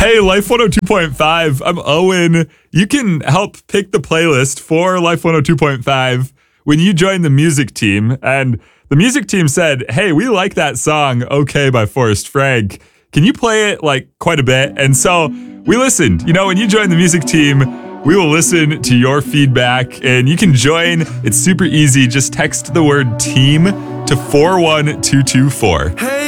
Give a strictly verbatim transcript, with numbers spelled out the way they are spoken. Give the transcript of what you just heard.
Hey, Life one oh two point five, I'm Owen. You can help pick the playlist for Life one oh two point five when you join the music team. And the music team said, hey, we like that song, Okay by Forrest Frank. Can you play it like quite a bit? And so we listened. You know, when you join the music team, we will listen to your feedback and you can join. It's super easy. Just text the word team to four one two two four. Hey.